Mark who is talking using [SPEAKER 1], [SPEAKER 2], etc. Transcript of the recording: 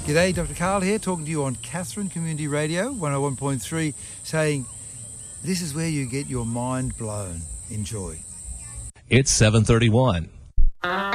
[SPEAKER 1] G'day, Dr. Karl here, talking to you on Katherine Community Radio, 101.3, saying this is where you get your mind blown. Enjoy.
[SPEAKER 2] It's 7:31.